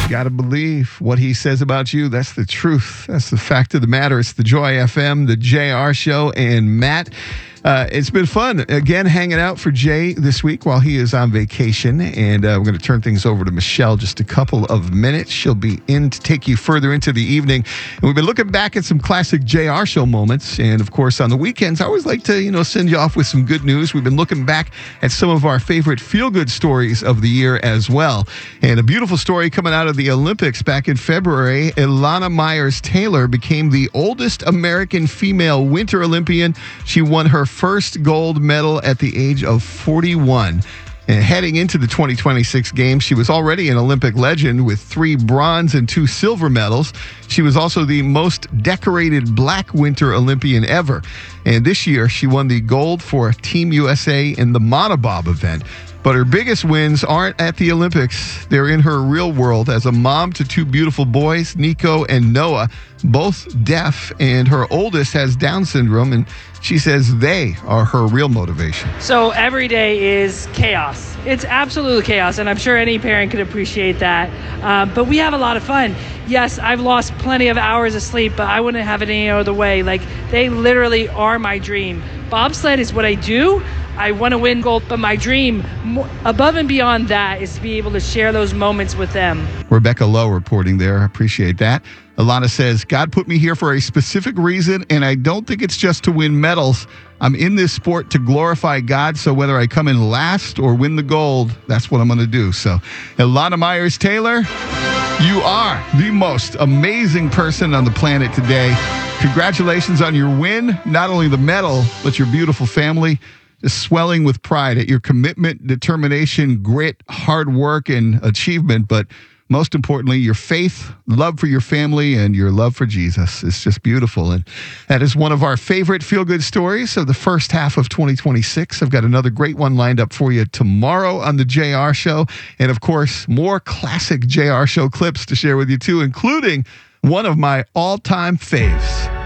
Got to believe what he says about you. That's the truth. That's the fact of the matter. It's the Joy FM, the JR Show, and Matt. It's been fun, again, hanging out for Jay this week while he is on vacation. And we're going to turn things over to Michelle just a couple of minutes. She'll be in to take you further into the evening. And we've been looking back at some classic JR Show moments. And, of course, on the weekends, I always like to, send you off with some good news. We've been looking back at some of our favorite feel-good stories of the year as well. And a beautiful story coming out of the Olympics back in February. Elana Myers-Taylor became the oldest American female Winter Olympian. She won her first gold medal at the age of 41. And heading into the 2026 games, she was already an Olympic legend with 3 bronze and 2 silver medals. She was also the most decorated Black Winter Olympian ever. And this year, she won the gold for Team USA in the monobob event. But her biggest wins aren't at the Olympics. They're in her real world as a mom to 2 beautiful boys, Nico and Noah, both deaf, and her oldest has Down syndrome, and she says they are her real motivation. So every day is chaos. It's absolute chaos, and I'm sure any parent could appreciate that. But we have a lot of fun. Yes, I've lost plenty of hours of sleep, but I wouldn't have it any other way. Like, they literally are my dream. Bobsled is what I do. I want to win gold, but my dream, above and beyond that, is to be able to share those moments with them. Rebecca Lowe reporting there. Appreciate that. Alana says, God put me here for a specific reason, and I don't think it's just to win medals. I'm in this sport to glorify God, so whether I come in last or win the gold, that's what I'm going to do. So, Elana Myers-Taylor, you are the most amazing person on the planet today. Congratulations on your win, not only the medal, but your beautiful family. Just swelling with pride at your commitment, determination, grit, hard work, and achievement. But most importantly, your faith, love for your family, and your love for Jesus. It's just beautiful. And that is one of our favorite feel-good stories of the first half of 2026. I've got another great one lined up for you tomorrow on the JR Show. And, of course, more classic JR Show clips to share with you, too, including one of my all-time faves.